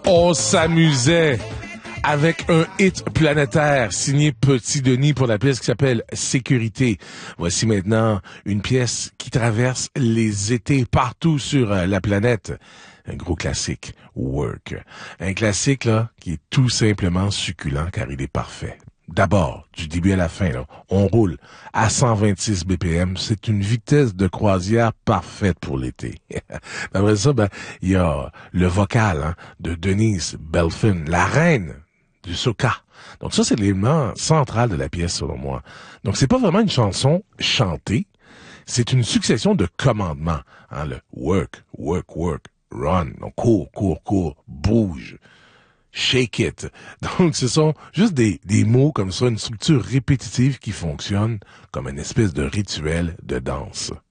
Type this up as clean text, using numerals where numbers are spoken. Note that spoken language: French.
On s'amusait avec un hit planétaire signé Petit Denis pour la pièce qui s'appelle Sécurité. Voici maintenant une pièce qui traverse les étés partout sur la planète. Un gros classique, Work. Un classique là qui est tout simplement succulent car il est parfait. D'abord, du début à la fin, là, on roule à 126 BPM. C'est une vitesse de croisière parfaite pour l'été. Après ça, il y a le vocal de Denise Belfin, la reine du soca. Donc ça, c'est l'élément central de la pièce, selon moi. Donc c'est pas vraiment une chanson chantée, c'est une succession de commandements. Le work, work, work, run. Donc cours, cours, cours, bouge. Shake it. Donc, ce sont juste des mots comme ça, une structure répétitive qui fonctionne comme une espèce de rituel de danse.